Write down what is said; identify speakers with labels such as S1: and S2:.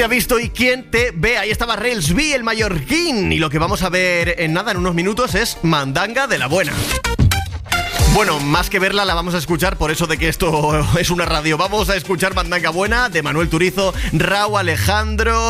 S1: ¿Te ha visto y quién te ve? Ahí estaba Rels B, el mallorquín. Y lo que vamos a ver en nada, en unos minutos, es Mandanga de la buena. Bueno, más que verla, la vamos a escuchar, por eso de que esto es una radio. Vamos a escuchar Mandanga buena de Manuel Turizo, Rauw Alejandro.